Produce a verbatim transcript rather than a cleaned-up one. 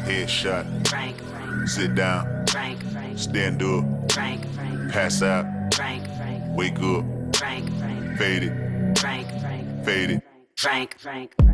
Headshot. Frank, Frank, Sit down. Frank, Frank, Stand up. Frank, Frank, Pass out. Frank, Frank, Wake up. Frank, Frank, Fade it. Frank, Frank, Fade it. Frank, Frank.